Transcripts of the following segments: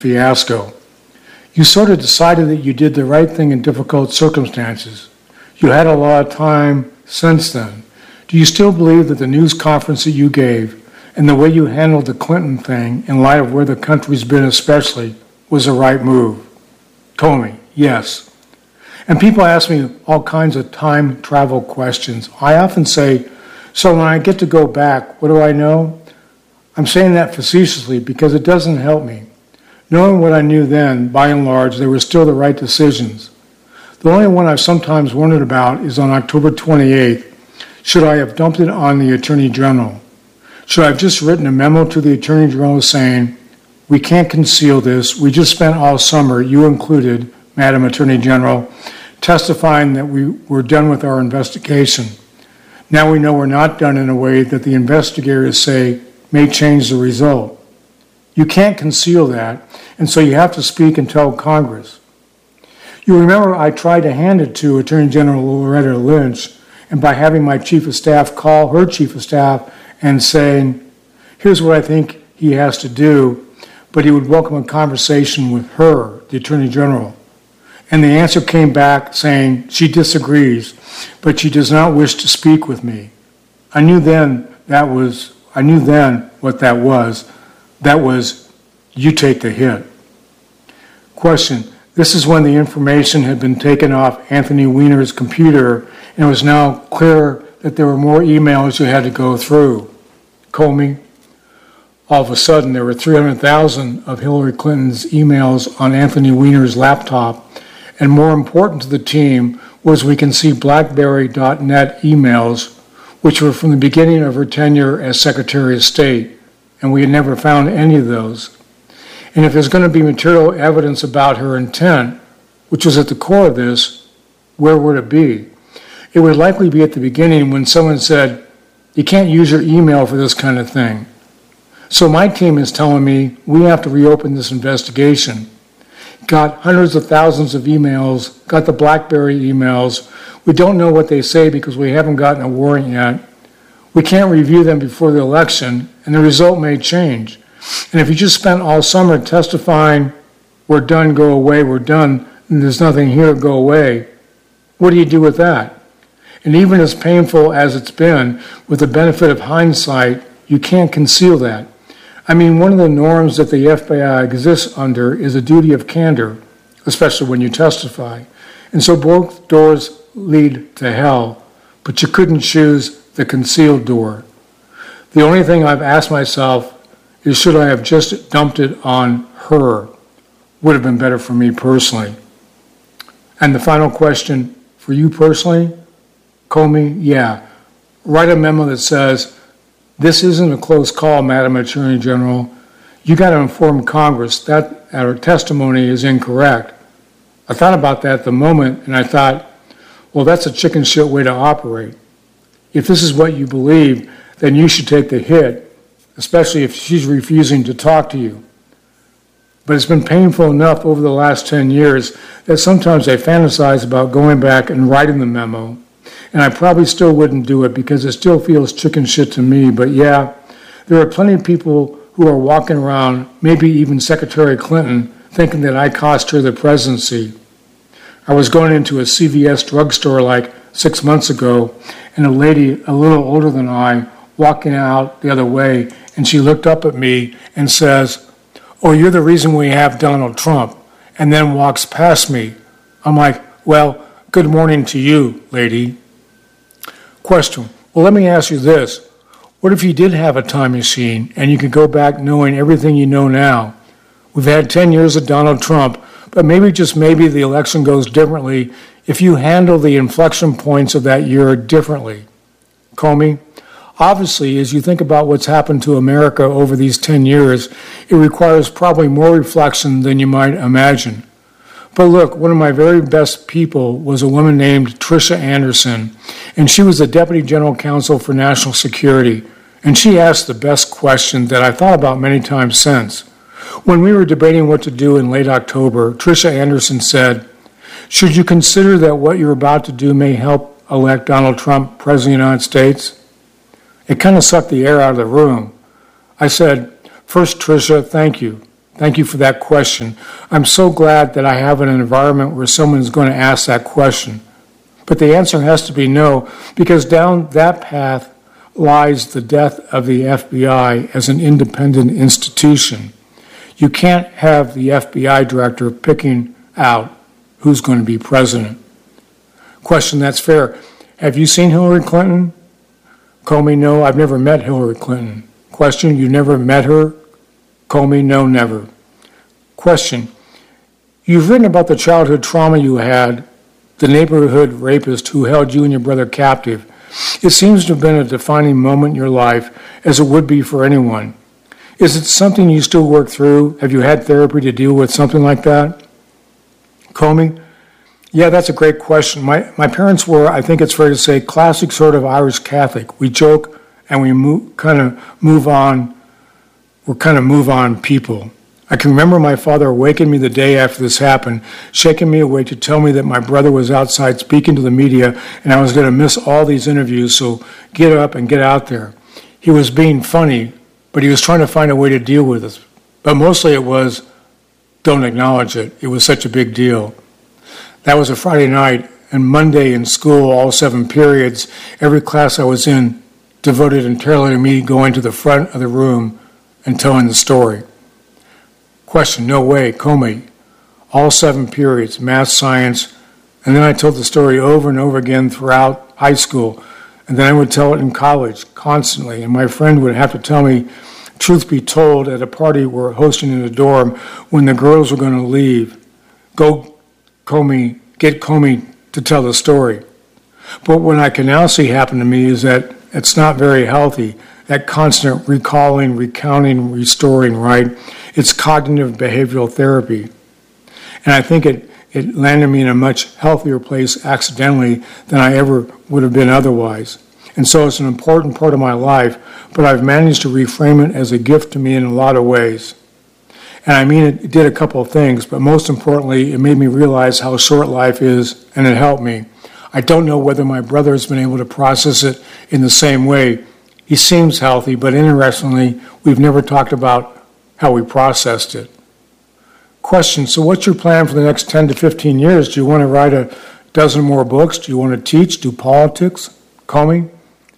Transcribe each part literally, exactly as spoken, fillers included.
fiasco. You sort of decided that you did the right thing in difficult circumstances. You had a lot of time since then. Do you still believe that the news conference that you gave and the way you handled the Clinton thing, in light of where the country's been especially, was the right move? Comey, yes. And people ask me all kinds of time travel questions. I often say, so when I get to go back, what do I know? I'm saying that facetiously because it doesn't help me. Knowing what I knew then, by and large, they were still the right decisions. The only one I've sometimes wondered about is on October twenty-eighth. Should I have dumped it on the Attorney General? Should I have just written a memo to the Attorney General saying, we can't conceal this, we just spent all summer, you included, Madam Attorney General, testifying that we were done with our investigation. Now we know we're not done in a way that the investigators say may change the result. You can't conceal that, and so you have to speak and tell Congress. You remember I tried to hand it to Attorney General Loretta Lynch, and by having my chief of staff call her chief of staff and saying, here's what I think he has to do, but he would welcome a conversation with her, the Attorney General. And the answer came back saying she disagrees, but she does not wish to speak with me. I knew then that was, I knew then what that was. That was, you take the hit. Question, this is when the information had been taken off Anthony Weiner's computer and it was now clear that there were more emails you had to go through. Comey, all of a sudden there were three hundred thousand of Hillary Clinton's emails on Anthony Weiner's laptop, and more important to the team was we can see blackberry dot net emails, which were from the beginning of her tenure as Secretary of State, and we had never found any of those. And if there's going to be material evidence about her intent, which was at the core of this, where would it be? It would likely be at the beginning when someone said, you can't use your email for this kind of thing. So my team is telling me we have to reopen this investigation. Got hundreds of thousands of emails, got the BlackBerry emails. We don't know what they say because we haven't gotten a warrant yet. We can't review them before the election, and the result may change. And if you just spent all summer testifying, we're done, go away, we're done, and there's nothing here, go away, what do you do with that? And even as painful as it's been, with the benefit of hindsight, you can't conceal that. I mean, one of the norms that the F B I exists under is a duty of candor, especially when you testify. And so both doors lead to hell, but you couldn't choose the concealed door. The only thing I've asked myself is, should I have just dumped it on her? Would have been better for me personally. And the final question, for you personally, Comey, yeah, write a memo that says, this isn't a close call, Madam Attorney General. You got to inform Congress that our testimony is incorrect. I thought about that at the moment, and I thought, well, that's a chicken shit way to operate. If this is what you believe, then you should take the hit, especially if she's refusing to talk to you. But it's been painful enough over the last ten years that sometimes I fantasize about going back and writing the memo. And I probably still wouldn't do it because it still feels chicken shit to me. But yeah, there are plenty of people who are walking around, maybe even Secretary Clinton, thinking that I cost her the presidency. I was going into a C V S drugstore like six months ago, and a lady a little older than I walking out the other way, and she looked up at me and says, oh, you're the reason we have Donald Trump, and then walks past me. I'm like, well, good morning to you, lady. Question, well, let me ask you this. What if you did have a time machine and you could go back knowing everything you know now? We've had ten years of Donald Trump, but maybe, just maybe, the election goes differently if you handle the inflection points of that year differently. Comey, obviously, as you think about what's happened to America over these ten years, it requires probably more reflection than you might imagine. But look, one of my very best people was a woman named Tricia Anderson, and she was the Deputy General Counsel for National Security, and she asked the best question that I've thought about many times since. When we were debating what to do in late October, Tricia Anderson said, should you consider that what you're about to do may help elect Donald Trump President of the United States? It kind of sucked the air out of the room. I said, first, Tricia, thank you. Thank you for that question. I'm so glad that I have an environment where someone is going to ask that question. But the answer has to be no, because down that path lies the death of the F B I as an independent institution. You can't have the F B I director picking out who's going to be president. Question, that's fair. Have you seen Hillary Clinton? Comey, no, I've never met Hillary Clinton. Question, you never met her? Comey, no, never. Question, you've written about the childhood trauma you had, the neighborhood rapist who held you and your brother captive. It seems to have been a defining moment in your life, as it would be for anyone. Is it something you still work through? Have you had therapy to deal with something like that? Comey, yeah, that's a great question. My my parents were, I think it's fair to say, classic sort of Irish Catholic. We joke and we move, kind of move on. We're kind of move on people. I can remember my father awakening me the day after this happened, shaking me awake to tell me that my brother was outside speaking to the media and I was going to miss all these interviews, so get up and get out there. He was being funny, but he was trying to find a way to deal with it. But mostly it was, don't acknowledge it. It was such a big deal. That was a Friday night, and Monday in school, all seven periods, every class I was in devoted entirely to me going to the front of the room and telling the story. Question, no way, Comey. All seven periods, math, science, and then I told the story over and over again throughout high school, and then I would tell it in college constantly, and my friend would have to tell me, truth be told, at a party we're hosting in a dorm when the girls were going to leave, go Comey, get Comey to tell the story. But what I can now see happen to me is that it's not very healthy, that constant recalling, recounting, restoring, right? It's cognitive behavioral therapy. And I think it, it landed me in a much healthier place accidentally than I ever would have been otherwise. And so it's an important part of my life, but I've managed to reframe it as a gift to me in a lot of ways. And I mean, it did a couple of things, but most importantly, it made me realize how short life is, and it helped me. I don't know whether my brother has been able to process it in the same way. He seems healthy, but interestingly, we've never talked about how we processed it. Question, so what's your plan for the next ten to fifteen years? Do you want to write a dozen more books? Do you want to teach, do politics? Comey?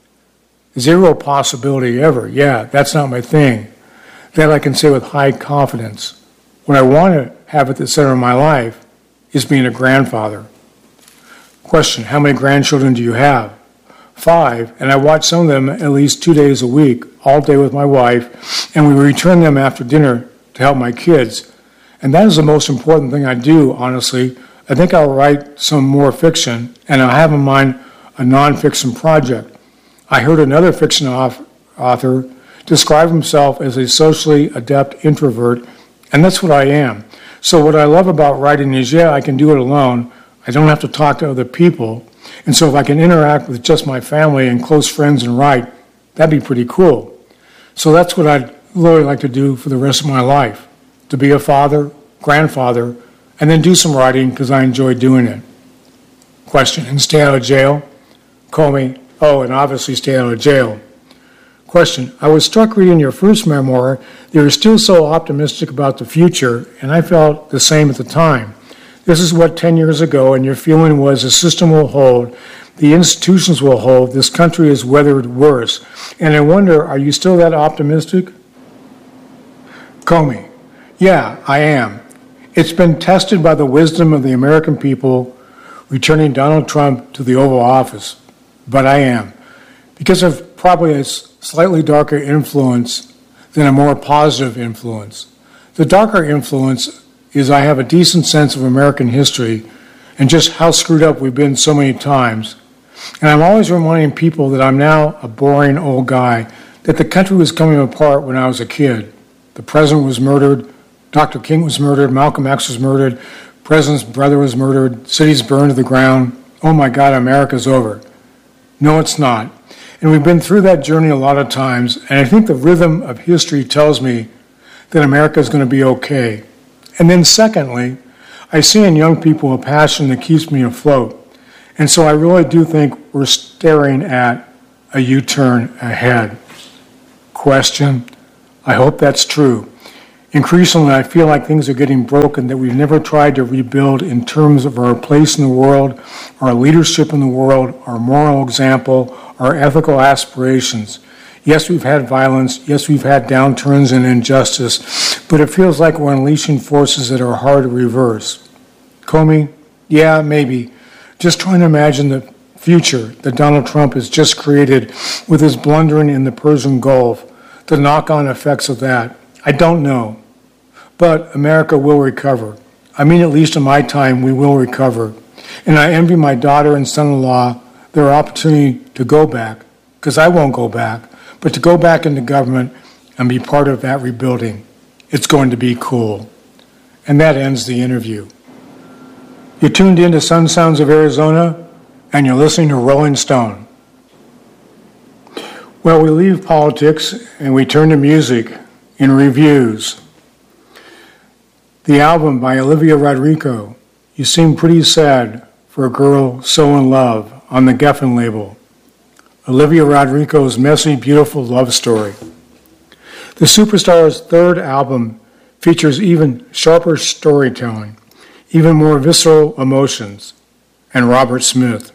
Zero possibility ever. Yeah, that's not my thing. That I can say with high confidence. What I want to have at the center of my life is being a grandfather. Question, how many grandchildren do you have? Five, and I watch some of them at least two days a week, all day with my wife, and we return them after dinner to help my kids. And that is the most important thing I do, honestly. I think I'll write some more fiction, and I'll have in mind a nonfiction project. I heard another fiction author describe himself as a socially adept introvert, and that's what I am. So what I love about writing is, yeah, I can do it alone. I don't have to talk to other people. And so if I can interact with just my family and close friends and write, that'd be pretty cool. So that's what I'd really like to do for the rest of my life, to be a father, grandfather, and then do some writing because I enjoy doing it. Question, and stay out of jail? Comey, oh, and obviously stay out of jail. Question, I was struck reading your first memoir that you're still so optimistic about the future, and I felt the same at the time. This is what ten years ago, and your feeling was the system will hold, the institutions will hold, this country is weathered worse. And I wonder, are you still that optimistic? Comey, yeah, I am. It's been tested by the wisdom of the American people returning Donald Trump to the Oval Office, but I am. Because of probably a slightly darker influence than a more positive influence. The darker influence is I have a decent sense of American history and just how screwed up we've been so many times. And I'm always reminding people that I'm now a boring old guy, that the country was coming apart when I was a kid. The president was murdered, Doctor King was murdered, Malcolm X was murdered, president's brother was murdered, cities burned to the ground. Oh my God, America's over. No, it's not. And we've been through that journey a lot of times, and I think the rhythm of history tells me that America is going to be okay. And then secondly, I see in young people a passion that keeps me afloat. And so I really do think we're staring at a U-turn ahead. Question, I hope that's true. Increasingly, I feel like things are getting broken that we've never tried to rebuild in terms of our place in the world, our leadership in the world, our moral example, our ethical aspirations. Yes, we've had violence. Yes, we've had downturns and injustice, but it feels like we're unleashing forces that are hard to reverse. Comey? Yeah, maybe. Just trying to imagine the future that Donald Trump has just created with his blundering in the Persian Gulf, the knock-on effects of that. I don't know. But America will recover. I mean, at least in my time, we will recover. And I envy my daughter and son-in-law their opportunity to go back, because I won't go back, but to go back into government and be part of that rebuilding. It's going to be cool. And that ends the interview. You tuned in to Sun Sounds of Arizona, and you're listening to Rolling Stone. Well, we leave politics and we turn to music in reviews. The album by Olivia Rodrigo, You Seem Pretty Sad for a Girl So in Love, on the Geffen label. Olivia Rodrigo's messy, beautiful love story. The superstar's third album features even sharper storytelling, even more visceral emotions, and Robert Smith.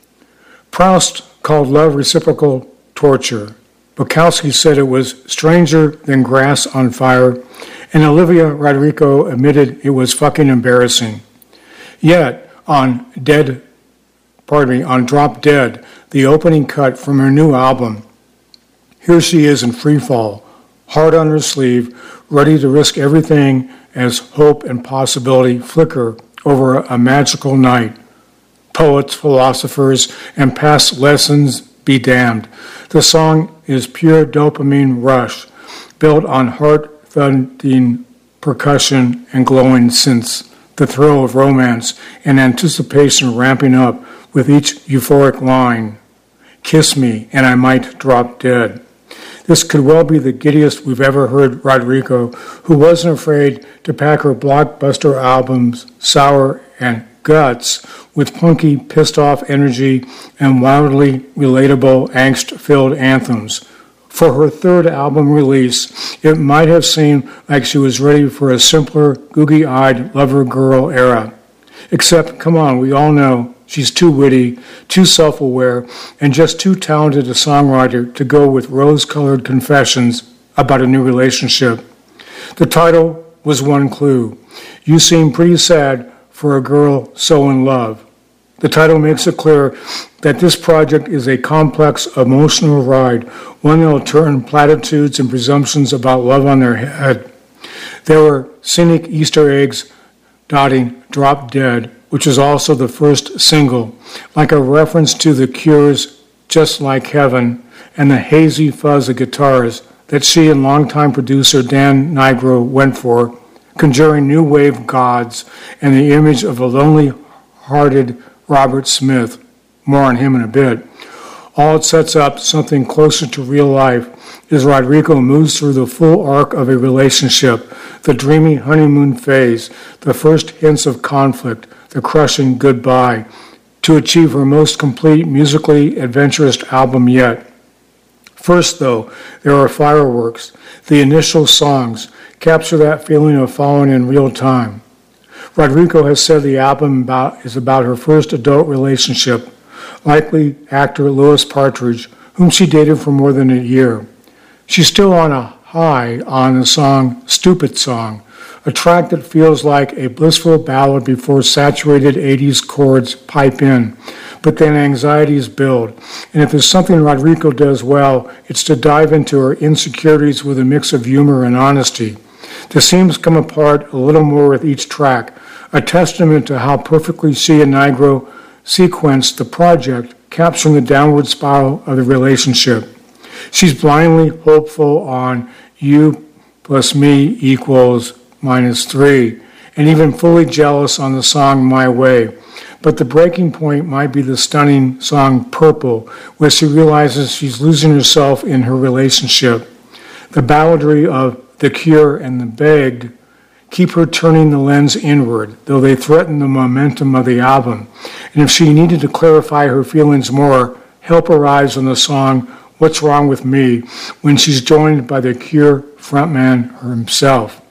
Proust called love reciprocal torture. Bukowski said it was stranger than grass on fire, and Olivia Rodrigo admitted it was fucking embarrassing. Yet, on Dead, pardon me, on Drop Dead, the opening cut from her new album, here she is in free fall, heart on her sleeve, ready to risk everything as hope and possibility flicker over a magical night. Poets, philosophers, and past lessons be damned. The song is pure dopamine rush, built on heart-thudding percussion and glowing synths, the thrill of romance and anticipation ramping up with each euphoric line. Kiss me, and I might drop dead. This could well be the giddiest we've ever heard Rodrigo, who wasn't afraid to pack her blockbuster albums, Sour and Guts, with punky, pissed-off energy and wildly relatable, angst-filled anthems. For her third album release, it might have seemed like she was ready for a simpler, googie-eyed lover-girl era. Except, come on, we all know she's too witty, too self-aware, and just too talented a songwriter to go with rose-colored confessions about a new relationship. The title was one clue. You Seem Pretty Sad for a Girl So in Love. The title makes it clear that this project is a complex emotional ride, one that will turn platitudes and presumptions about love on their head. There were scenic Easter eggs dotting Drop Dead, which is also the first single, like a reference to The Cure's Just Like Heaven and the hazy fuzz of guitars that she and longtime producer Dan Nigro went for, conjuring new wave gods and the image of a lonely-hearted Robert Smith. More on him in a bit. All it sets up something closer to real life as Rodrigo moves through the full arc of a relationship, the dreamy honeymoon phase, the first hints of conflict, the crushing goodbye, to achieve her most complete musically adventurous album yet. First, though, there are fireworks. The initial songs capture that feeling of falling in real time. Rodrigo has said the album about, is about her first adult relationship, likely actor Louis Partridge, whom she dated for more than a year. She's still on a high on the song Stupid Song, a track that feels like a blissful ballad before saturated eighties chords pipe in, but then anxieties build. And if there's something Rodrigo does well, it's to dive into her insecurities with a mix of humor and honesty. The seams come apart a little more with each track, a testament to how perfectly she and Nigro sequenced the project, capturing the downward spiral of the relationship. She's blindly hopeful on You plus Me equals minus three, and even fully jealous on the song My Way. But the breaking point might be the stunning song Purple, where she realizes she's losing herself in her relationship. The balladry of The Cure and The Begged keep her turning the lens inward, though they threaten the momentum of the album. And if she needed to clarify her feelings more, help arrives on the song What's Wrong with Me, when she's joined by The Cure frontman himself.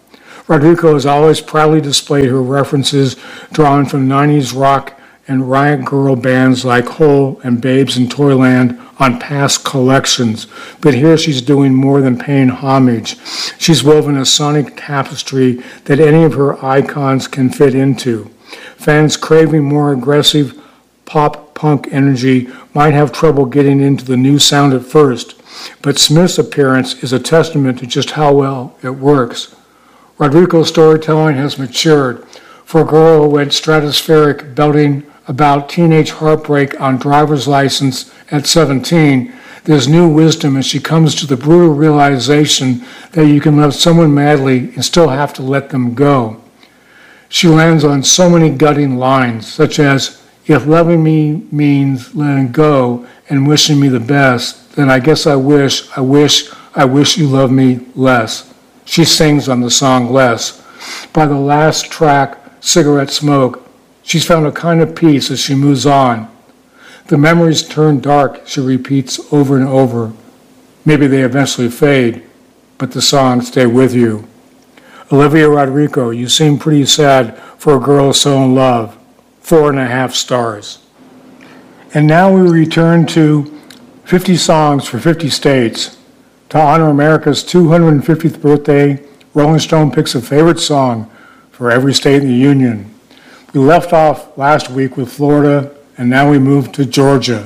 Rodrigo has always proudly displayed her references drawn from nineties rock and riot girl bands like Hole and Babes in Toyland on past collections, but here she's doing more than paying homage. She's woven a sonic tapestry that any of her icons can fit into. Fans craving more aggressive pop-punk energy might have trouble getting into the new sound at first, but Smith's appearance is a testament to just how well it works. Rodrigo's storytelling has matured. For a girl who went stratospheric belting about teenage heartbreak on Driver's License at seventeen, there's new wisdom as she comes to the brutal realization that you can love someone madly and still have to let them go. She lands on so many gutting lines, such as, if loving me means letting go and wishing me the best, then I guess I wish, I wish, I wish you loved me less. She sings on the song Less. By the last track, Cigarette Smoke, she's found a kind of peace as she moves on. The memories turn dark, she repeats over and over. Maybe they eventually fade, but the songs stay with you. Olivia Rodrigo, you seem pretty sad for a girl so in love. Four and a half stars. And now we return to fifty songs for fifty states. To honor America's two hundred fiftieth birthday, Rolling Stone picks a favorite song for every state in the Union. We left off last week with Florida, and now we move to Georgia.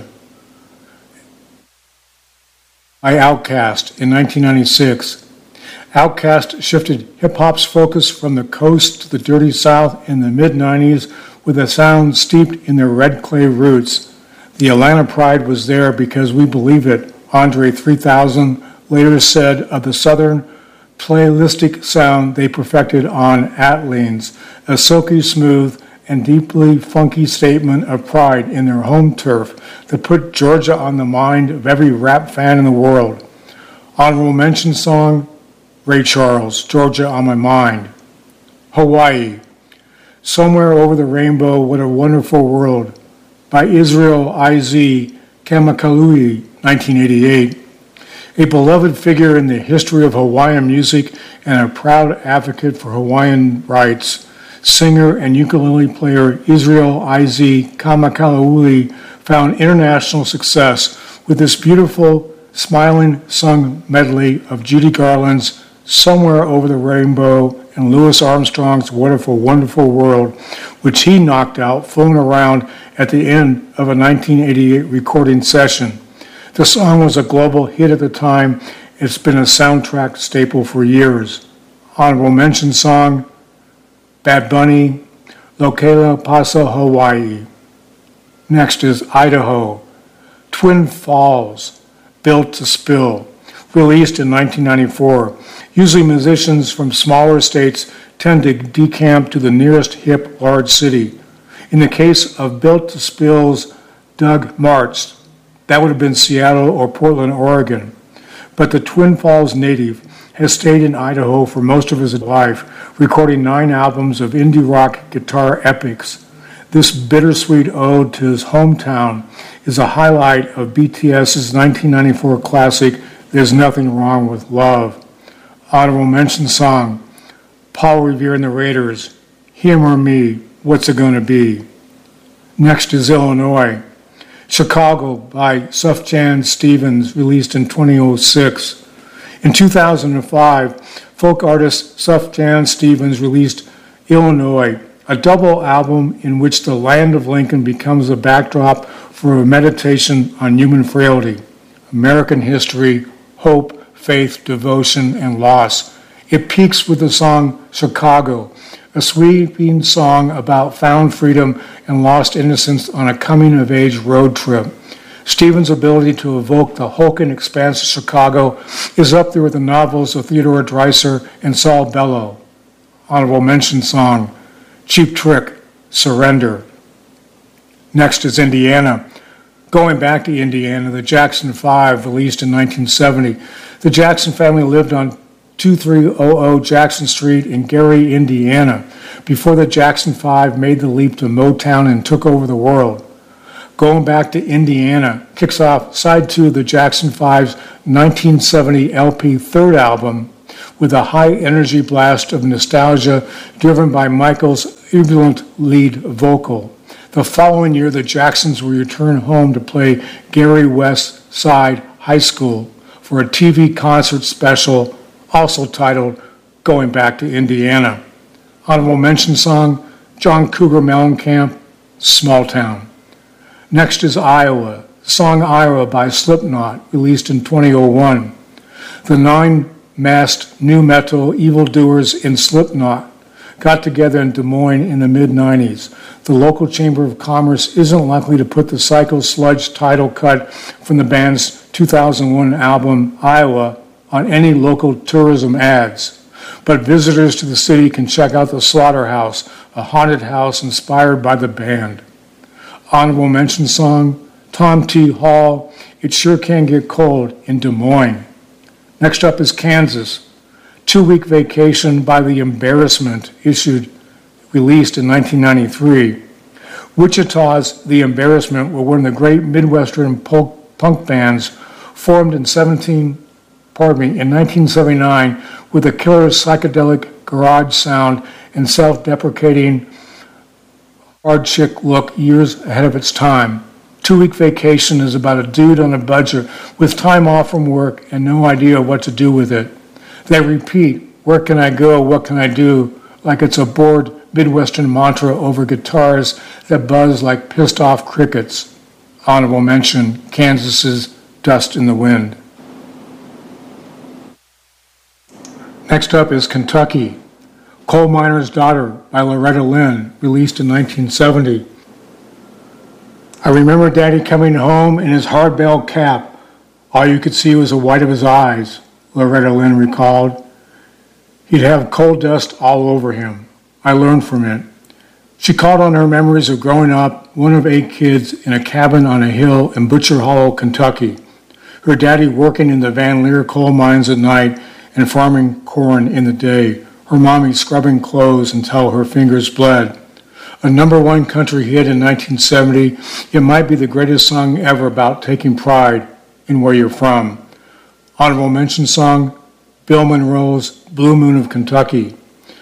By Outkast in nineteen ninety-six. Outkast shifted hip-hop's focus from the coast to the dirty South in the mid nineties with a sound steeped in their red clay roots. The Atlanta pride was there because we believe it, Andre three thousand later said of the Southern playlistic sound they perfected on Atleans, a silky smooth and deeply funky statement of pride in their home turf that put Georgia on the mind of every rap fan in the world. Honorable mention song, Ray Charles, Georgia on My Mind. Hawaii, Somewhere Over the Rainbow, What a Wonderful World, by Israel I Z Kamakalui, nineteen eighty-eight. A beloved figure in the history of Hawaiian music and a proud advocate for Hawaiian rights, singer and ukulele player Israel I Z Kamakalui found international success with this beautiful, smiling sung medley of Judy Garland's Somewhere Over the Rainbow and Louis Armstrong's Wonderful, Wonderful World, which he knocked out fooling around at the end of a nineteen eighty-eight recording session. The song was a global hit at the time. It's been a soundtrack staple for years. Honorable mention song, Bad Bunny, Lokela Pasa, Hawaii. Next is Idaho, Twin Falls, Built to Spill, released in nineteen ninety-four. Usually musicians from smaller states tend to decamp to the nearest hip large city. In the case of Built to Spill's Doug Martz, that would have been Seattle or Portland, Oregon. But the Twin Falls native has stayed in Idaho for most of his life, recording nine albums of indie rock guitar epics. This bittersweet ode to his hometown is a highlight of B T S's nineteen ninety-four classic, There's Nothing Wrong with Love. Honorable mention song, Paul Revere and the Raiders, Him or Me, What's It Gonna Be? Next is Illinois, Chicago by Sufjan Stevens, released in two thousand six. In two thousand five, folk artist Sufjan Stevens released Illinois, a double album in which the land of Lincoln becomes a backdrop for a meditation on human frailty, American history, hope, faith, devotion, and loss. It peaks with the song Chicago, a sweeping song about found freedom and lost innocence on a coming-of-age road trip. Stevens' ability to evoke the hulking expanse of Chicago is up there with the novels of Theodore Dreiser and Saul Bellow. Honorable mention song, Cheap Trick, Surrender. Next is Indiana. Going back to Indiana, the Jackson Five, released in nineteen seventy. The Jackson family lived on twenty-three hundred Jackson Street in Gary, Indiana, before the Jackson Five made the leap to Motown and took over the world. Going Back to Indiana kicks off side two of the Jackson Five's nineteen seventy L P third album with a high-energy blast of nostalgia driven by Michael's ebullient lead vocal. The following year, the Jacksons will return home to play Gary West Side High School for a T V concert special, also titled Going Back to Indiana. Honorable mention song, John Cougar Mellencamp, Small Town. Next is Iowa, the song Iowa by Slipknot, released in two thousand one. The nine-masked new metal evildoers in Slipknot got together in Des Moines in the mid nineties. The local Chamber of Commerce isn't likely to put the Psycho Sludge title cut from the band's two thousand one album, Iowa, on any local tourism ads. But visitors to the city can check out the Slaughterhouse, a haunted house inspired by the band. Honorable mention song, Tom T. Hall, It Sure Can Get Cold in Des Moines. Next up is Kansas, Two-Week Vacation by The Embarrassment, issued, released in nineteen ninety-three. Wichita's The Embarrassment were one of the great Midwestern punk bands formed in seventeen, pardon me, in nineteen seventy-nine with a killer psychedelic garage sound and self-deprecating hard chick look years ahead of its time. Two-Week Vacation is about a dude on a budget with time off from work and no idea what to do with it. They repeat, where can I go, what can I do, like it's a bored Midwestern mantra over guitars that buzz like pissed-off crickets. Honorable mention, Kansas's Dust in the Wind. Next up is Kentucky, Coal Miner's Daughter by Loretta Lynn, released in nineteen seventy. I remember Daddy coming home in his hard-belled cap. All you could see was the white of his eyes, Loretta Lynn recalled. He'd have coal dust all over him. I learned from it. She called on her memories of growing up, one of eight kids, in a cabin on a hill in Butcher Hollow, Kentucky. Her daddy working in the Van Leer coal mines at night and farming corn in the day. Her mommy scrubbing clothes until her fingers bled. A number one country hit in nineteen seventy, it might be the greatest song ever about taking pride in where you're from. Honorable mention song, Bill Monroe's Blue Moon of Kentucky.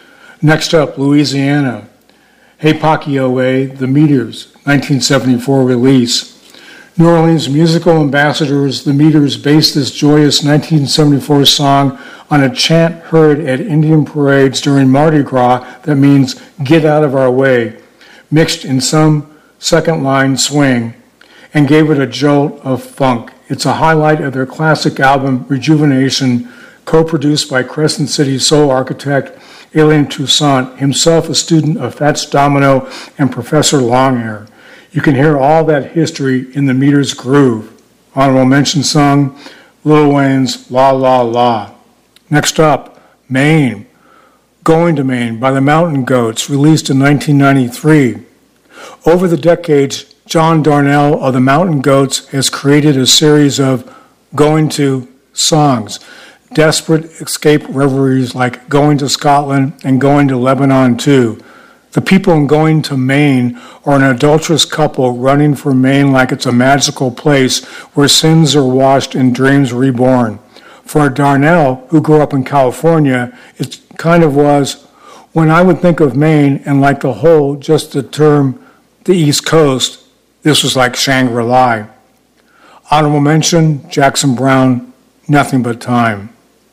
Next up, Louisiana, Hey Pacquiao, The Meters, nineteen seventy-four release. New Orleans musical ambassadors, The Meters, based this joyous nineteen seventy-four song on a chant heard at Indian parades during Mardi Gras that means, get out of our way, mixed in some second-line swing, and gave it a jolt of funk. It's a highlight of their classic album, Rejuvenation, co-produced by Crescent City soul architect Alien Toussaint, himself a student of Fats Domino and Professor Longhair. You can hear all that history in the Meters groove. Honorable mention song, Lil Wayne's La La La. Next up, Maine, Going to Maine by the Mountain Goats, released in nineteen ninety-three. Over the decades, John Darnell of the Mountain Goats has created a series of going to songs, desperate escape reveries like Going to Scotland and Going to Lebanon too. The people in Going to Maine are an adulterous couple running for Maine like it's a magical place where sins are washed and dreams reborn. For Darnell, who grew up in California, it kind of was, when I would think of Maine and like the whole, just the term, the East Coast, this was like Shangri-La. Honorable mention, Jackson Browne, Nothing But Time.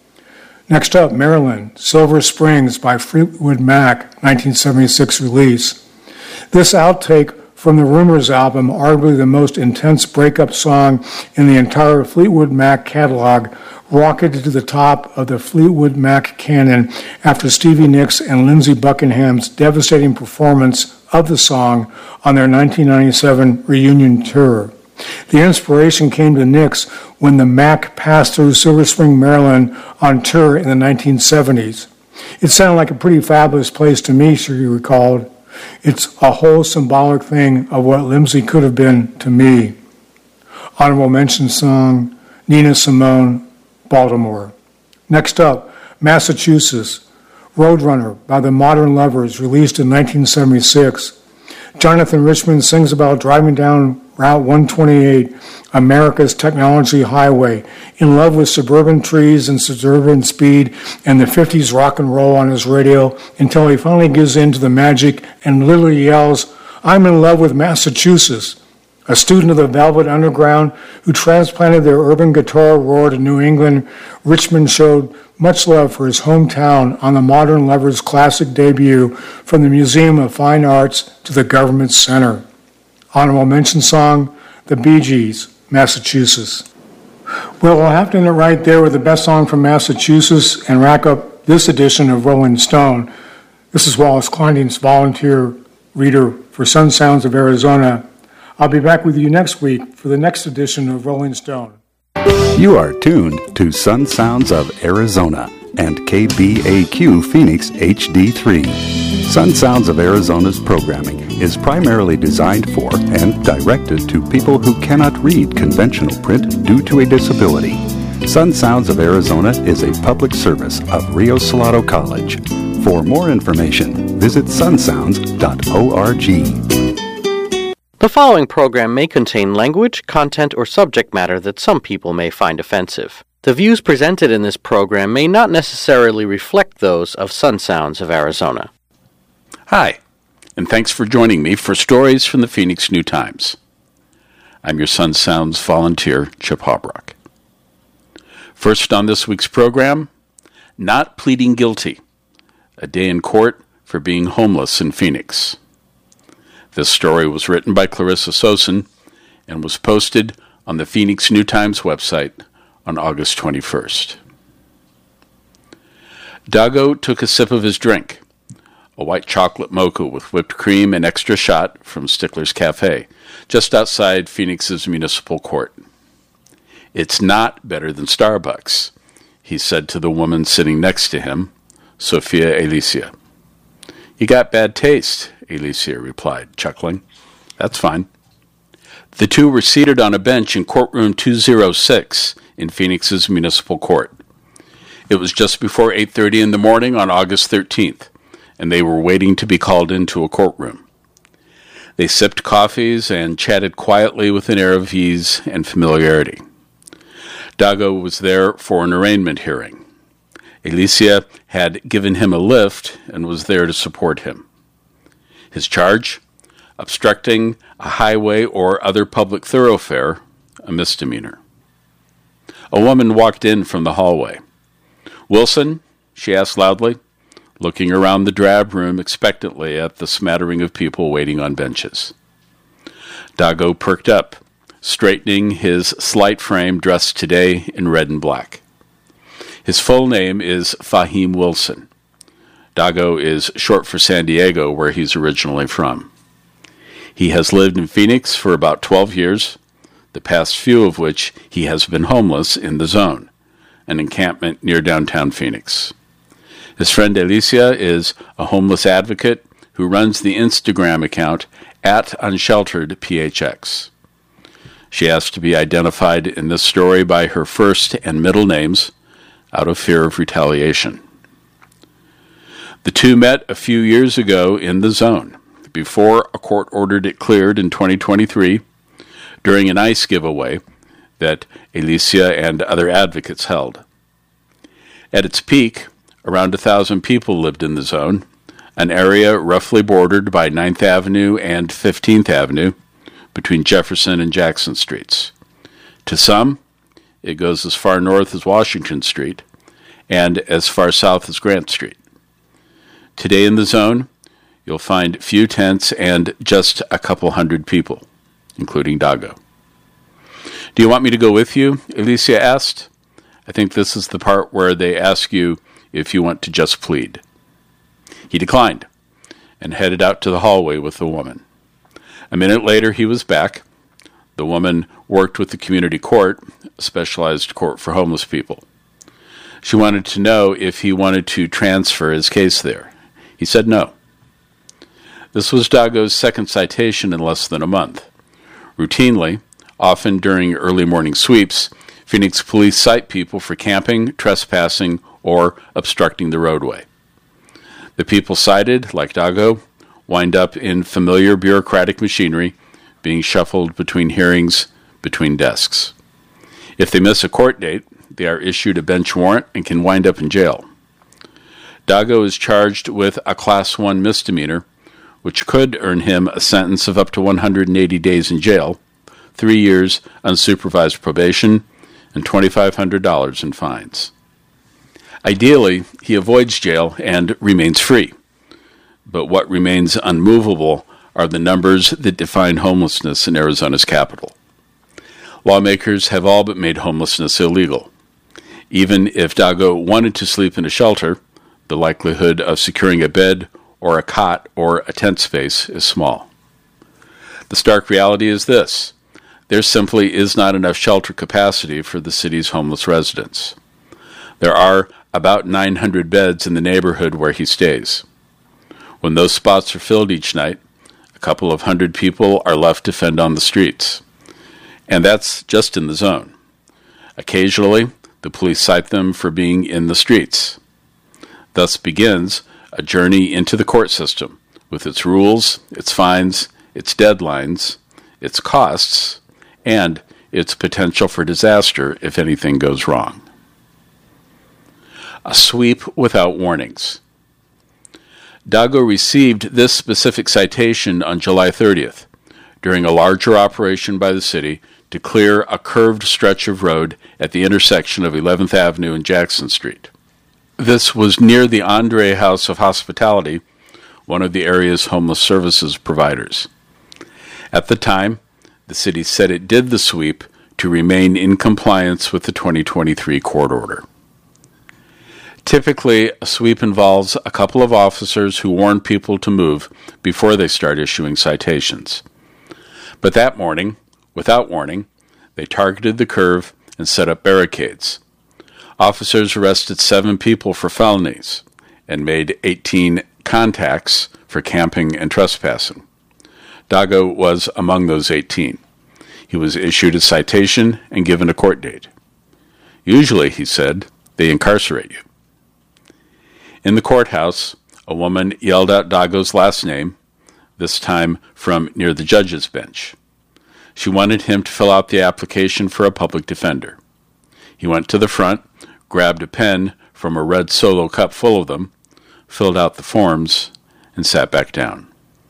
Next up, Maryland, Silver Springs by Fleetwood Mac, nineteen seventy-six release. This outtake from the Rumors album, arguably the most intense breakup song in the entire Fleetwood Mac catalog, rocketed to the top of the Fleetwood Mac canon after Stevie Nicks and Lindsey Buckingham's devastating performance of the song on their nineteen ninety-seven reunion tour. The inspiration came to Nicks when the Mac passed through Silver Spring, Maryland on tour in the nineteen seventies. It sounded like a pretty fabulous place to me, she recalled. It's a whole symbolic thing of what Lindsey could have been to me. Honorable mention song, Nina Simone, Baltimore. Next up, Massachusetts, Roadrunner by the Modern Lovers, released in nineteen seventy-six. Jonathan Richman sings about driving down Route one twenty-eight, America's technology highway, in love with suburban trees and suburban speed and the fifties rock and roll on his radio, until he finally gives in to the magic and literally yells, "I'm in love with Massachusetts." A student of the Velvet Underground who transplanted their urban guitar roar to New England, Richman showed much love for his hometown on the Modern Lovers' classic debut from the Museum of Fine Arts to the Government Center. Honorable mention song, The Bee Gees, Massachusetts. Well, we'll have to end it right there with the best song from Massachusetts and wrap up this edition of Rolling Stone. This is Wallace Kleindienst, volunteer reader for Sun Sounds of Arizona. I'll be back with you next week for the next edition of Rolling Stone. You are tuned to Sun Sounds of Arizona and K B A Q Phoenix H D three. Sun Sounds of Arizona's programming is primarily designed for and directed to people who cannot read conventional print due to a disability. Sun Sounds of Arizona is a public service of Rio Salado College. For more information, visit sun sounds dot org. The following program may contain language, content, or subject matter that some people may find offensive. The views presented in this program may not necessarily reflect those of Sun Sounds of Arizona. Hi, and thanks for joining me for Stories from the Phoenix New Times. I'm your Sun Sounds volunteer, Chip Hobrock. First on this week's program, Not Pleading Guilty, a day in court for being homeless in Phoenix. This story was written by Clarissa Sosin and was posted on the Phoenix New Times website on August twenty-first. Dago took a sip of his drink, a white chocolate mocha with whipped cream and extra shot from Stickler's Cafe, just outside Phoenix's municipal court. "It's not better than Starbucks," he said to the woman sitting next to him, Sophia Alicia. "You got bad taste," Alicia replied, chuckling. "That's fine." The two were seated on a bench in courtroom two oh six in Phoenix's municipal court. It was just before eight thirty in the morning on August thirteenth, and they were waiting to be called into a courtroom. They sipped coffees and chatted quietly with an air of ease and familiarity. Dago was there for an arraignment hearing. Alicia had given him a lift and was there to support him. His charge? Obstructing a highway or other public thoroughfare, a misdemeanor. A woman walked in from the hallway. "Wilson?" she asked loudly, looking around the drab room expectantly at the smattering of people waiting on benches. Dago perked up, straightening his slight frame dressed today in red and black. His full name is Fahim Wilson. Dago is short for San Diego, where he's originally from. He has lived in Phoenix for about twelve years, the past few of which he has been homeless in the Zone, an encampment near downtown Phoenix. His friend Alicia is a homeless advocate who runs the Instagram account at Unsheltered P H X. She asked to be identified in this story by her first and middle names out of fear of retaliation. The two met a few years ago in the Zone, before a court ordered it cleared in twenty twenty-three, during an ice giveaway that Alicia and other advocates held. At its peak, around a thousand people lived in the Zone, an area roughly bordered by ninth Avenue and fifteenth Avenue, between Jefferson and Jackson Streets. To some, it goes as far north as Washington Street and as far south as Grant Street. Today in the Zone, you'll find few tents and just a couple hundred people, including Dago. "Do you want me to go with you?" Alicia asked. "I think this is the part where they ask you if you want to just plead." He declined and headed out to the hallway with the woman. A minute later, he was back. The woman worked with the community court, a specialized court for homeless people. She wanted to know if he wanted to transfer his case there. He said no. This was Dago's second citation in less than a month. Routinely, often during early morning sweeps, Phoenix police cite people for camping, trespassing, or obstructing the roadway. The people cited, like Dago, wind up in familiar bureaucratic machinery, being shuffled between hearings, between desks. If they miss a court date, they are issued a bench warrant and can wind up in jail. Dago is charged with a Class one misdemeanor, which could earn him a sentence of up to one hundred eighty days in jail, three years unsupervised probation, and two thousand five hundred dollars in fines. Ideally, he avoids jail and remains free. But what remains unmovable are the numbers that define homelessness in Arizona's capital. Lawmakers have all but made homelessness illegal. Even if Dago wanted to sleep in a shelter, the likelihood of securing a bed or a cot or a tent space is small. The stark reality is this: there simply is not enough shelter capacity for the city's homeless residents. There are about nine hundred beds in the neighborhood where he stays. When those spots are filled each night, a couple of hundred people are left to fend on the streets. And that's just in the zone. Occasionally, the police cite them for being in the streets. Thus begins a journey into the court system, with its rules, its fines, its deadlines, its costs, and its potential for disaster if anything goes wrong. A sweep without warnings. Dago received this specific citation on July thirtieth, during a larger operation by the city to clear a curved stretch of road at the intersection of eleventh Avenue and Jackson Street. This was near the Andre House of Hospitality, one of the area's homeless services providers. At the time, the city said it did the sweep to remain in compliance with the twenty twenty-three court order. Typically, a sweep involves a couple of officers who warn people to move before they start issuing citations. But that morning, without warning, they targeted the curve and set up barricades. Officers arrested seven people for felonies and made eighteen contacts for camping and trespassing. Dago was among those eighteen. He was issued a citation and given a court date. Usually, he said, they incarcerate you. In the courthouse, a woman yelled out Dago's last name, this time from near the judge's bench. She wanted him to fill out the application for a public defender. He went to the front, grabbed a pen from a red Solo cup full of them, filled out the forms, and sat back down.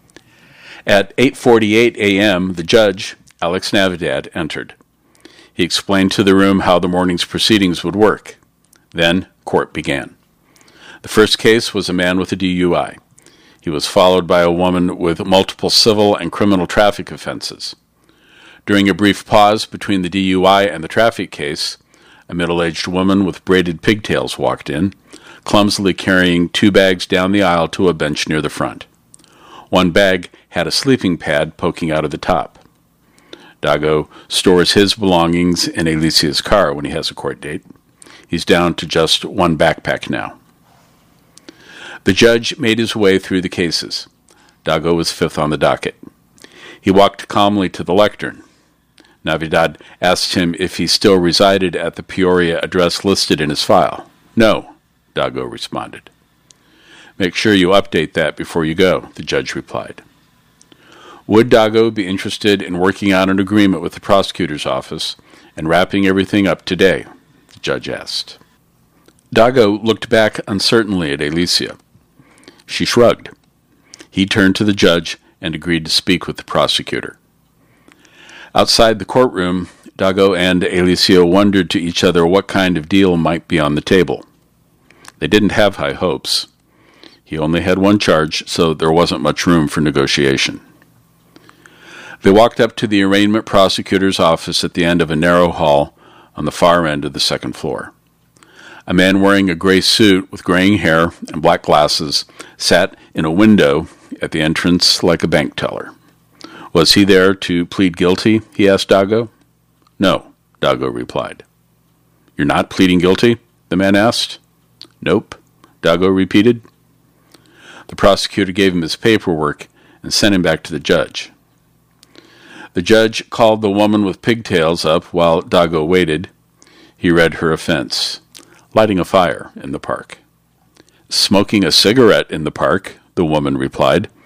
At eight forty-eight a.m., the judge, Alex Navidad, entered. He explained to the room how the morning's proceedings would work. Then, court began. The first case was a man with a D U I. He was followed by a woman with multiple civil and criminal traffic offenses. During a brief pause between the D U I and the traffic case, a middle-aged woman with braided pigtails walked in, clumsily carrying two bags down the aisle to a bench near the front. One bag had a sleeping pad poking out of the top. Dago stores his belongings in Alicia's car when he has a court date. He's down to just one backpack now. The judge made his way through the cases. Dago was fifth on the docket. He walked calmly to the lectern. Navidad asked him if he still resided at the Peoria address listed in his file. No, Dago responded. Make sure you update that before you go, the judge replied. Would Dago be interested in working out an agreement with the prosecutor's office and wrapping everything up today? The judge asked. Dago looked back uncertainly at Alicia. She shrugged. He turned to the judge and agreed to speak with the prosecutor. Outside the courtroom, Dago and Alicia wondered to each other what kind of deal might be on the table. They didn't have high hopes. He only had one charge, so there wasn't much room for negotiation. They walked up to the arraignment prosecutor's office at the end of a narrow hall on the far end of the second floor. A man wearing a gray suit with graying hair and black glasses sat in a window at the entrance like a bank teller. Was he there to plead guilty? He asked Dago. No, Dago replied. You're not pleading guilty? The man asked. Nope, Dago repeated. The prosecutor gave him his paperwork and sent him back to the judge. The judge called the woman with pigtails up while Dago waited. He read her offense: lighting a fire in the park. Smoking a cigarette in the park, the woman replied,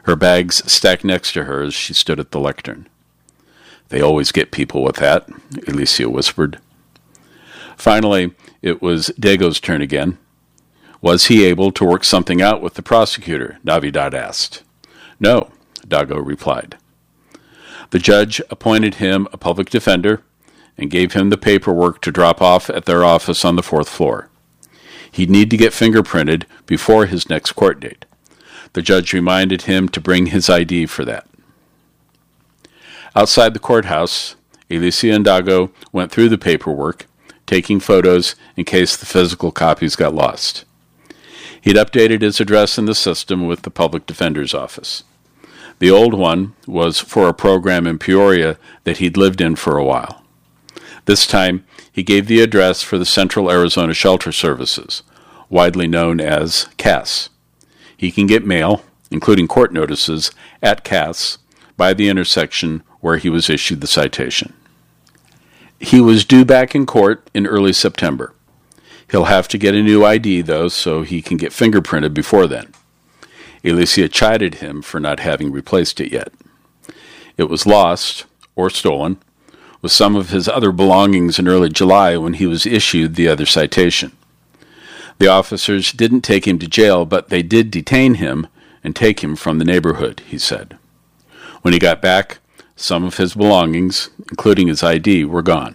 her bags stacked next to her as she stood at the lectern. "They always get people with that," Alicia whispered. Finally, it was Dago's turn again. Was he able to work something out with the prosecutor? Navidad asked. "No," Dago replied. The judge appointed him a public defender and gave him the paperwork to drop off at their office on the fourth floor. He'd need to get fingerprinted before his next court date. The judge reminded him to bring his I D for that. Outside the courthouse, Alicia and Dago went through the paperwork, taking photos in case the physical copies got lost. He'd updated his address in the system with the public defender's office. The old one was for a program in Peoria that he'd lived in for a while. This time, he gave the address for the Central Arizona Shelter Services, widely known as C A S. He can get mail, including court notices, at C A S by the intersection where he was issued the citation. He was due back in court in early September. He'll have to get a new I D, though, so he can get fingerprinted before then. Alicia chided him for not having replaced it yet. It was lost, or stolen, with some of his other belongings in early July when he was issued the other citation. The officers didn't take him to jail, but they did detain him and take him from the neighborhood, he said. When he got back, some of his belongings, including his I D, were gone.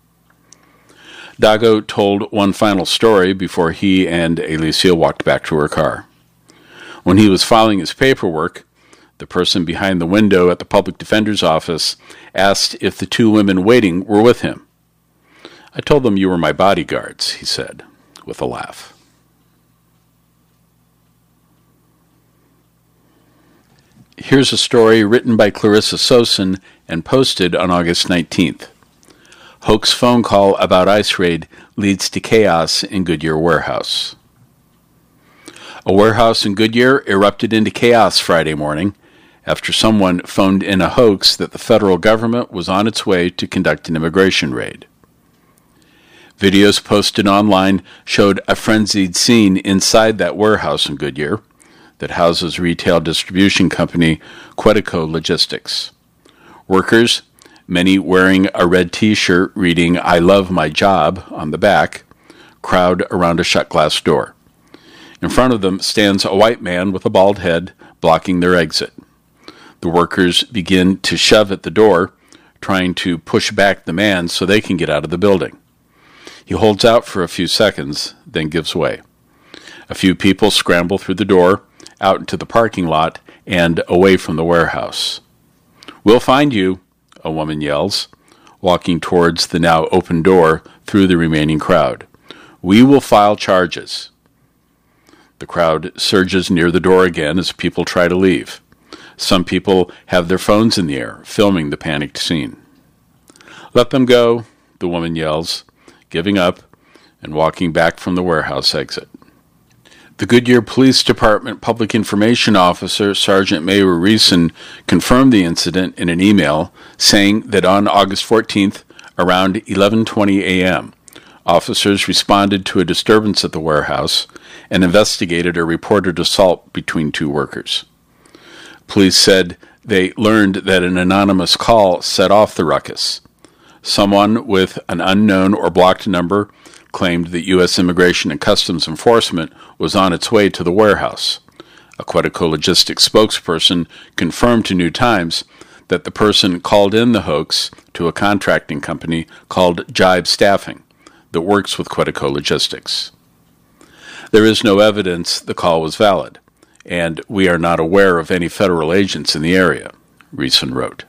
Dago told one final story before he and Alicia walked back to her car. When he was filing his paperwork, the person behind the window at the public defender's office asked if the two women waiting were with him. "I told them you were my bodyguards," he said, with a laugh. Here's a story written by Clarissa Sosin and posted on August nineteenth. Hoax phone call about ICE raid leads to chaos in Goodyear warehouse. A warehouse in Goodyear erupted into chaos Friday morning after someone phoned in a hoax that the federal government was on its way to conduct an immigration raid. Videos posted online showed a frenzied scene inside that warehouse in Goodyear that houses retail distribution company Quetico Logistics. Workers, many wearing a red T-shirt reading "I love my job" on the back, crowd around a shut glass door. In front of them stands a white man with a bald head blocking their exit. The workers begin to shove at the door, trying to push back the man so they can get out of the building. He holds out for a few seconds, then gives way. A few people scramble through the door, out into the parking lot, and away from the warehouse. "We'll find you," a woman yells, walking towards the now open door through the remaining crowd. "We will file charges." The crowd surges near the door again as people try to leave. Some people have their phones in the air, filming the panicked scene. "Let them go," the woman yells, giving up and walking back from the warehouse exit. The Goodyear Police Department Public Information Officer, Sergeant Mayra Reeson, confirmed the incident in an email, saying that on August fourteenth, around eleven twenty a.m., officers responded to a disturbance at the warehouse and investigated a reported assault between two workers. Police said they learned that an anonymous call set off the ruckus. Someone with an unknown or blocked number claimed that U S Immigration and Customs Enforcement was on its way to the warehouse. A Quetico Logistics spokesperson confirmed to New Times that the person called in the hoax to a contracting company called Jibe Staffing that works with Quetico Logistics. There is no evidence the call was valid, and we are not aware of any federal agents in the area, Reeson wrote.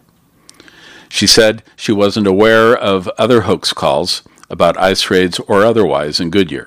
She said she wasn't aware of other hoax calls about ICE raids or otherwise in Goodyear.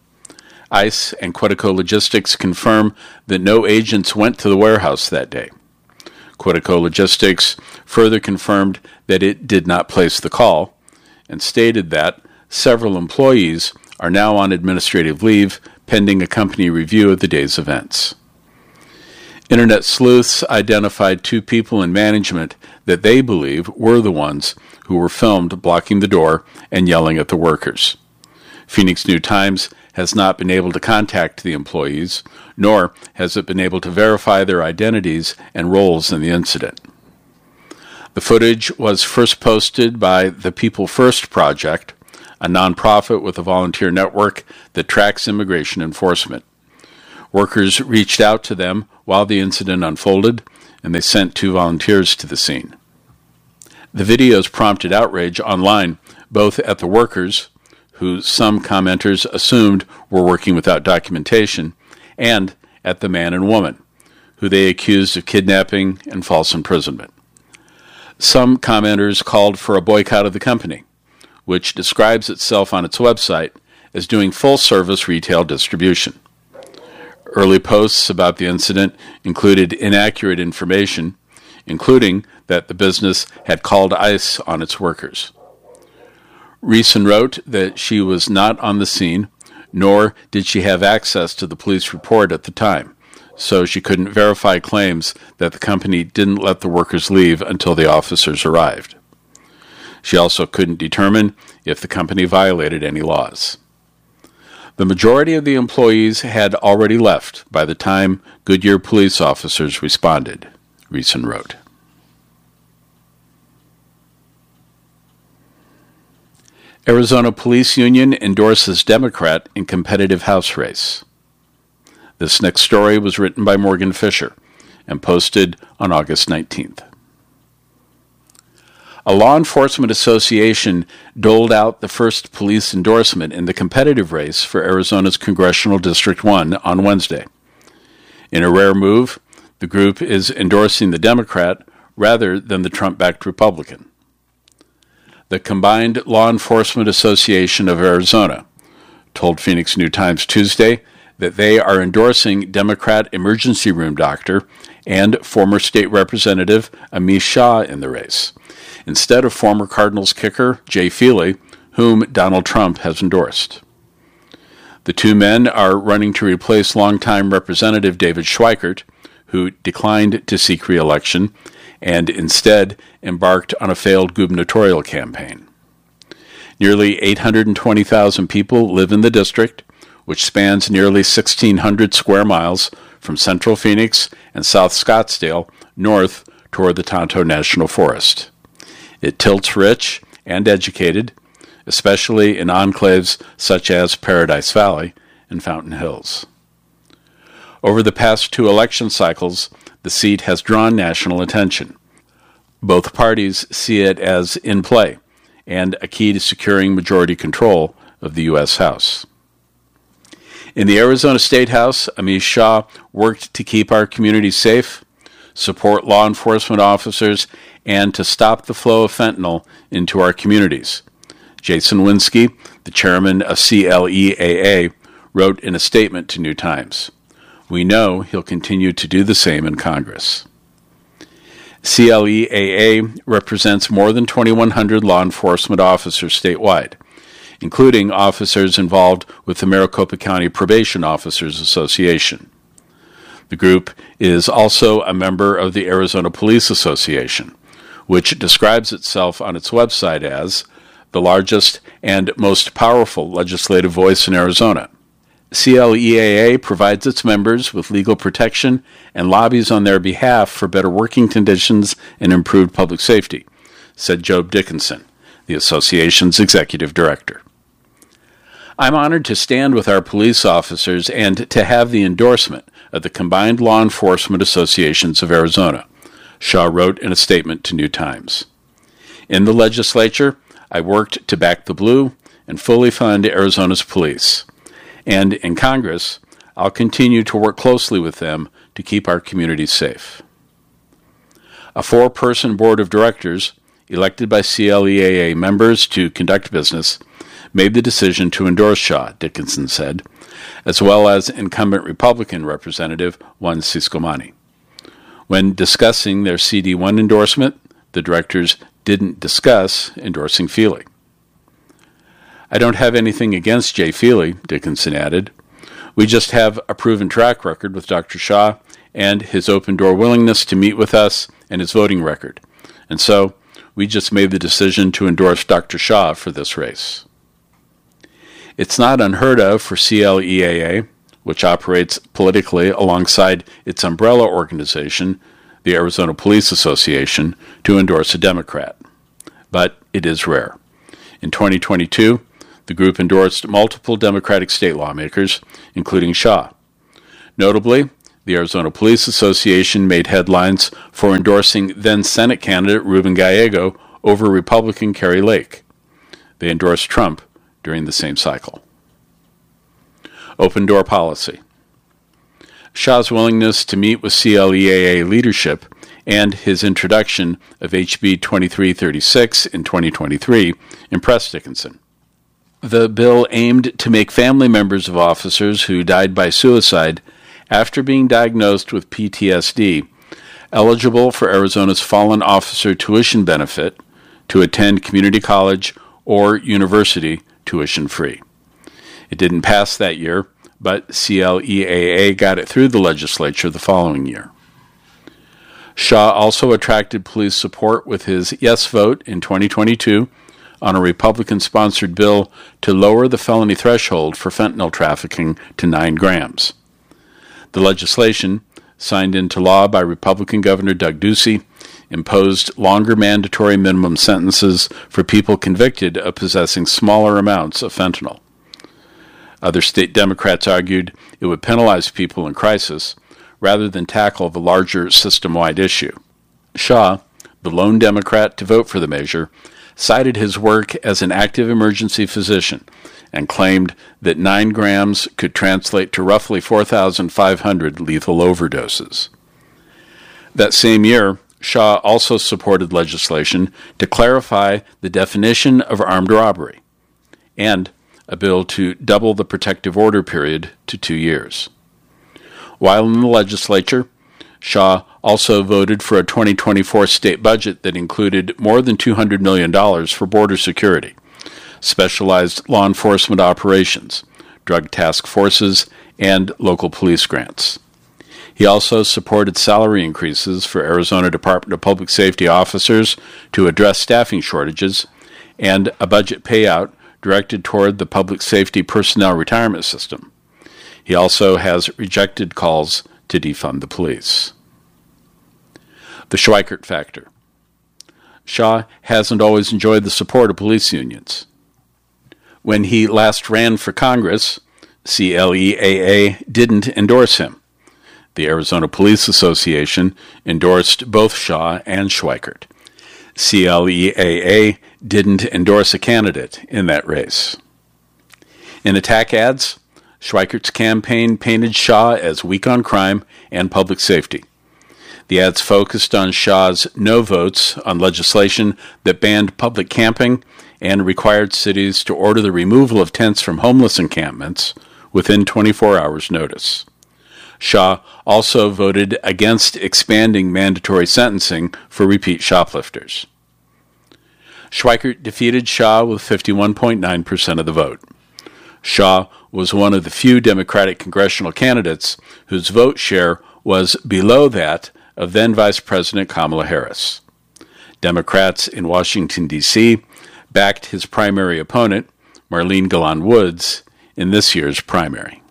ICE and Quetico Logistics confirm that no agents went to the warehouse that day. Quetico Logistics further confirmed that it did not place the call and stated that several employees are now on administrative leave pending a company review of the day's events. Internet sleuths identified two people in management that they believe were the ones who were filmed blocking the door and yelling at the workers. Phoenix New Times has not been able to contact the employees, nor has it been able to verify their identities and roles in the incident. The footage was first posted by the People First Project, a nonprofit with a volunteer network that tracks immigration enforcement. Workers reached out to them while the incident unfolded, and they sent two volunteers to the scene. The videos prompted outrage online, both at the workers, who some commenters assumed were working without documentation, and at the man and woman, who they accused of kidnapping and false imprisonment. Some commenters called for a boycott of the company, which describes itself on its website as doing full-service retail distribution. Early posts about the incident included inaccurate information, including that the business had called ICE on its workers. Reeson wrote that she was not on the scene, nor did she have access to the police report at the time, so she couldn't verify claims that the company didn't let the workers leave until the officers arrived. She also couldn't determine if the company violated any laws. The majority of the employees had already left by the time Goodyear police officers responded, Reeson wrote. Arizona Police Union endorses Democrat in competitive House race. This next story was written by Morgan Fisher and posted on August nineteenth. A law enforcement association doled out the first police endorsement in the competitive race for Arizona's Congressional District one on Wednesday. In a rare move, the group is endorsing the Democrat rather than the Trump-backed Republican. The Combined Law Enforcement Association of Arizona told Phoenix New Times Tuesday that they are endorsing Democrat emergency room doctor and former state representative Amish Shah in the race, instead of former Cardinals kicker Jay Feely, whom Donald Trump has endorsed. The two men are running to replace longtime Representative David Schweikert, who declined to seek re-election and instead embarked on a failed gubernatorial campaign. Nearly eight hundred twenty thousand people live in the district, which spans nearly sixteen hundred square miles from central Phoenix and South Scottsdale north toward the Tonto National Forest. It tilts rich and educated, especially in enclaves such as Paradise Valley and Fountain Hills. Over the past two election cycles, the seat has drawn national attention. Both parties see it as in play and a key to securing majority control of the U S House. In the Arizona State House, Amish Shah worked to keep our communities safe, support law enforcement officers, and to stop the flow of fentanyl into our communities. Jason Winsky, the chairman of C L E A A, wrote in a statement to New Times, "We know he'll continue to do the same in Congress." C L E A A represents more than twenty-one hundred law enforcement officers statewide, including officers involved with the Maricopa County Probation Officers Association. The group is also a member of the Arizona Police Association, which describes itself on its website as the largest and most powerful legislative voice in Arizona. C L E A A provides its members with legal protection and lobbies on their behalf for better working conditions and improved public safety, said Job Dickinson, the association's executive director. I'm honored to stand with our police officers and to have the endorsement of the Combined Law Enforcement Associations of Arizona, Shah wrote in a statement to New Times. In the legislature, I worked to back the blue and fully fund Arizona's police. And in Congress, I'll continue to work closely with them to keep our communities safe. A four-person board of directors, elected by C L E A A members to conduct business, made the decision to endorse Shah, Dickinson said, as well as incumbent Republican Representative Juan Ciscomani. When discussing their C D one endorsement, the directors didn't discuss endorsing Feely. I don't have anything against Jay Feely, Dickinson added. We just have a proven track record with Doctor Shah and his open-door willingness to meet with us and his voting record. And so, we just made the decision to endorse Doctor Shah for this race. It's not unheard of for C L E A A, which operates politically alongside its umbrella organization, the Arizona Police Association, to endorse a Democrat. But it is rare. In twenty twenty-two, the group endorsed multiple Democratic state lawmakers, including Shaw. Notably, the Arizona Police Association made headlines for endorsing then-Senate candidate Ruben Gallego over Republican Kari Lake. They endorsed Trump during the same cycle. Open door policy. Shaw's willingness to meet with C L E A A leadership and his introduction of H B twenty-three thirty-six in twenty twenty-three impressed Dickinson. The bill aimed to make family members of officers who died by suicide after being diagnosed with P T S D eligible for Arizona's Fallen Officer Tuition Benefit to attend community college or university tuition-free. It didn't pass that year, but C L E A A got it through the legislature the following year. Shaw also attracted police support with his yes vote in twenty twenty-two on a Republican-sponsored bill to lower the felony threshold for fentanyl trafficking to nine grams. The legislation, signed into law by Republican Governor Doug Ducey, imposed longer mandatory minimum sentences for people convicted of possessing smaller amounts of fentanyl. Other state Democrats argued it would penalize people in crisis rather than tackle the larger system-wide issue. Shaw, the lone Democrat to vote for the measure, cited his work as an active emergency physician and claimed that nine grams could translate to roughly four thousand five hundred lethal overdoses. That same year, Shaw also supported legislation to clarify the definition of armed robbery and a bill to double the protective order period to two years. While in the legislature, Shaw also voted for a twenty twenty-four state budget that included more than two hundred million dollars for border security, specialized law enforcement operations, drug task forces, and local police grants. He also supported salary increases for Arizona Department of Public Safety officers to address staffing shortages and a budget payout directed toward the public safety personnel retirement system. He also has rejected calls to defund the police. The Schweikert factor. Shaw hasn't always enjoyed the support of police unions. When he last ran for Congress, C L E A A didn't endorse him. The Arizona Police Association endorsed both Shaw and Schweikert. C L E A A didn't endorse a candidate in that race. In attack ads, Schweikert's campaign painted Shaw as weak on crime and public safety. The ads focused on Shaw's no votes on legislation that banned public camping and required cities to order the removal of tents from homeless encampments within twenty-four hours' notice. Shaw also voted against expanding mandatory sentencing for repeat shoplifters. Schweikert defeated Shaw with fifty-one point nine percent of the vote. Shaw was one of the few Democratic congressional candidates whose vote share was below that of then Vice President Kamala Harris. Democrats in Washington, D C backed his primary opponent, Marlene Galan Woods, in this year's primary.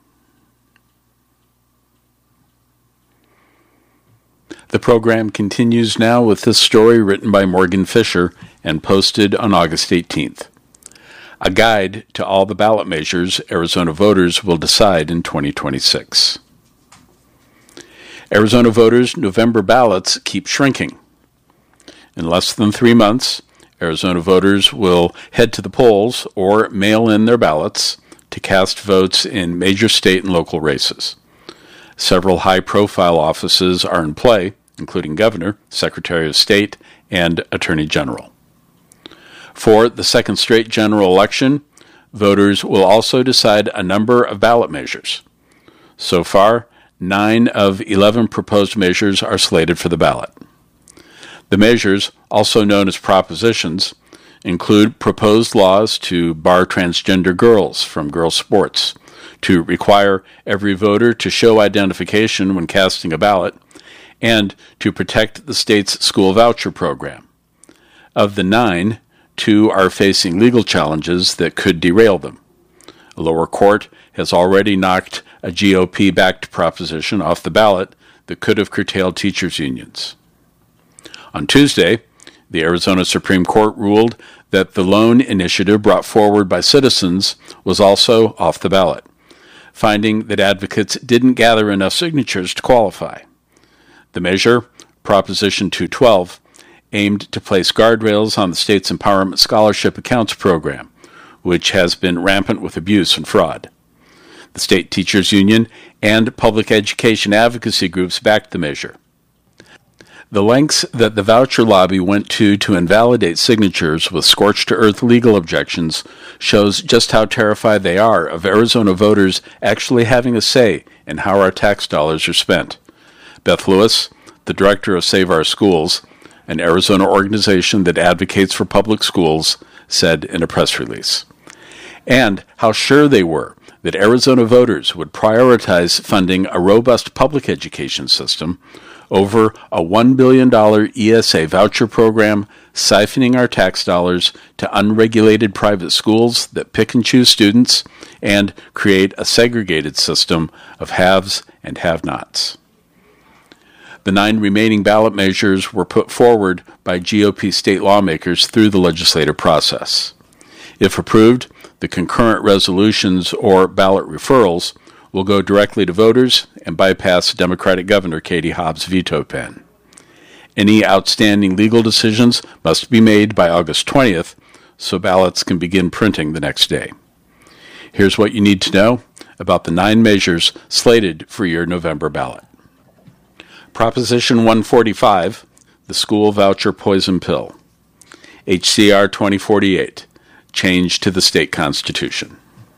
The program continues now with this story written by Morgan Fisher and posted on August eighteenth. A guide to all the ballot measures Arizona voters will decide in twenty twenty-six. Arizona voters' November ballots keep shrinking. In less than three months, Arizona voters will head to the polls or mail in their ballots to cast votes in major state and local races. Several high-profile offices are in play, including Governor, Secretary of State, and Attorney General. For the second straight general election, voters will also decide a number of ballot measures. So far, nine of eleven proposed measures are slated for the ballot. The measures, also known as propositions, include proposed laws to bar transgender girls from girls' sports, to require every voter to show identification when casting a ballot, and to protect the state's school voucher program. Of the nine, two are facing legal challenges that could derail them. A lower court has already knocked a G O P-backed proposition off the ballot that could have curtailed teachers' unions. On Tuesday, the Arizona Supreme Court ruled that the loan initiative brought forward by citizens was also off the ballot, finding that advocates didn't gather enough signatures to qualify. The measure, Proposition two twelve, aimed to place guardrails on the state's Empowerment Scholarship Accounts program, which has been rampant with abuse and fraud. The State Teachers Union and public education advocacy groups backed the measure. The lengths that the voucher lobby went to to invalidate signatures with scorched-to-earth legal objections shows just how terrified they are of Arizona voters actually having a say in how our tax dollars are spent. Beth Lewis, the director of Save Our Schools, an Arizona organization that advocates for public schools, said in a press release. And how sure they were that Arizona voters would prioritize funding a robust public education system over a one billion dollars E S A voucher program, siphoning our tax dollars to unregulated private schools that pick and choose students and create a segregated system of haves and have-nots. The nine remaining ballot measures were put forward by G O P state lawmakers through the legislative process. If approved, the concurrent resolutions or ballot referrals will go directly to voters and bypass Democratic Governor Katie Hobbs' veto pen. Any outstanding legal decisions must be made by August twentieth, so ballots can begin printing the next day. Here's what you need to know about the nine measures slated for your November ballot. Proposition one forty-five, the School Voucher Poison Pill. H C R twenty forty-eight, change to the state constitution.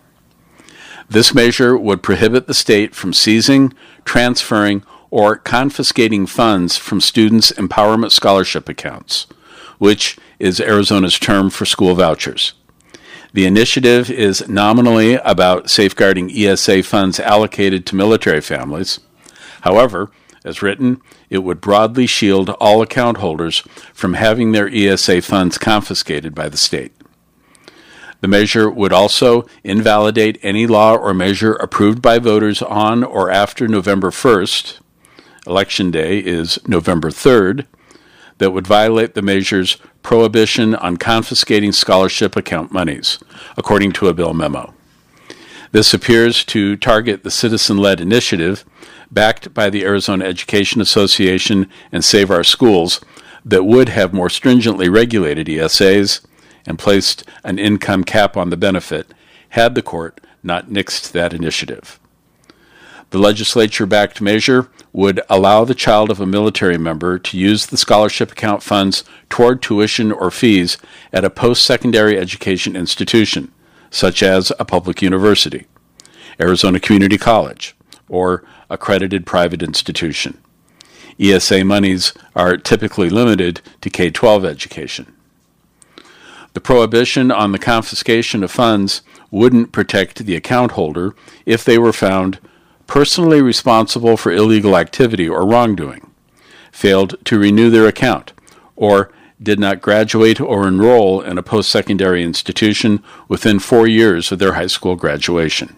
This measure would prohibit the state from seizing, transferring, or confiscating funds from students' empowerment scholarship accounts, which is Arizona's term for school vouchers. The initiative is nominally about safeguarding E S A funds allocated to military families. However, as written, it would broadly shield all account holders from having their E S A funds confiscated by the state. The measure would also invalidate any law or measure approved by voters on or after November first, Election Day is November third, that would violate the measure's prohibition on confiscating scholarship account monies, according to a bill memo. This appears to target the citizen-led initiative, backed by the Arizona Education Association and Save Our Schools, that would have more stringently regulated E S As and placed an income cap on the benefit, had the court not nixed that initiative. The legislature-backed measure would allow the child of a military member to use the scholarship account funds toward tuition or fees at a post-secondary education institution, such as a public university, Arizona Community College, or accredited private institution. E S A monies are typically limited to K twelve education. The prohibition on the confiscation of funds wouldn't protect the account holder if they were found personally responsible for illegal activity or wrongdoing, failed to renew their account, or did not graduate or enroll in a post-secondary institution within four years of their high school graduation.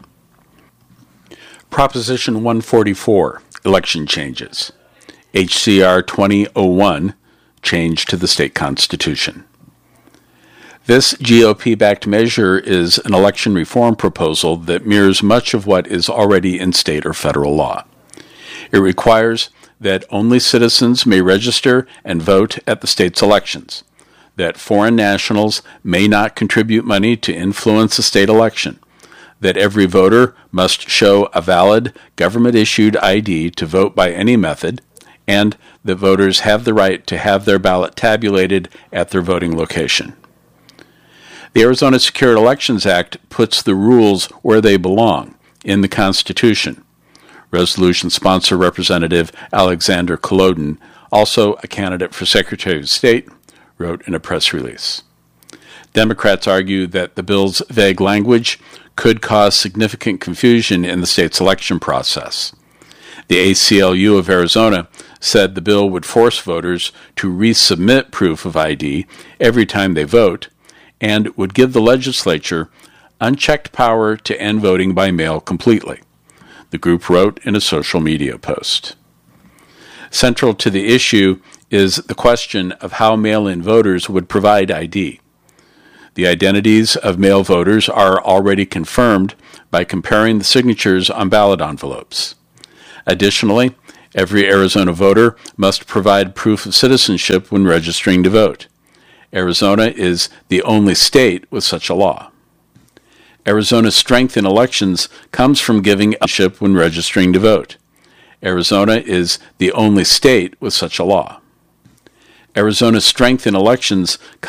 Proposition one forty-four, election changes. H C R twenty oh one, change to the state constitution. This G O P-backed measure is an election reform proposal that mirrors much of what is already in state or federal law. It requires that only citizens may register and vote at the state's elections, that foreign nationals may not contribute money to influence the state election, that every voter must show a valid government-issued I D to vote by any method, and that voters have the right to have their ballot tabulated at their voting location. The Arizona Secure Elections Act puts the rules where they belong, in the Constitution. Resolution sponsor Representative Alexander Kolodin, also a candidate for Secretary of State, wrote in a press release. Democrats argue that the bill's vague language could cause significant confusion in the state's election process. The A C L U of Arizona said the bill would force voters to resubmit proof of I D every time they vote, and would give the legislature unchecked power to end voting by mail completely, the group wrote in a social media post. Central to the issue is the question of how mail-in voters would provide I D. The identities of mail voters are already confirmed by comparing the signatures on ballot envelopes. Additionally, every Arizona voter must provide proof of citizenship when registering to vote. Arizona is the only state with such a law. Arizona's strength in elections comes from giving citizenship when registering to vote. Arizona is the only state with such a law. Arizona's strength in elections comes